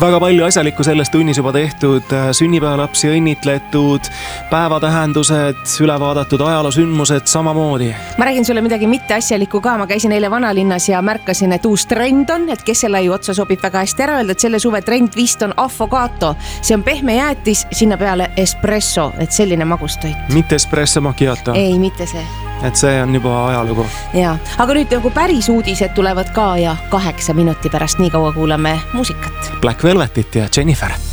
Väga palju asjalikku selles tunnis juba tehtud, sünnipäevalapsi õnnitletud, päevatähendused, üle vaadatud ajaloosündmused samamoodi. Ma räägin sulle midagi mitte asjalikku ka, ma käisin eile vanalinnas ja märkasin, et uus trend on, et keselaiu otsa sobib väga hästi ära öelda, et selle suve trend vist on affogato. See on pehme jäätis, sinna peale espresso, et selline magustoit. Mitte espresso macchiato. Ei, mitte see. Et see on juba ajalugu. Ja, aga nüüd nagu päris uudised tulevad ka ja 8 minuti pärast nii kaua kuulame muusikat. Black Velvetit ja Jennifer.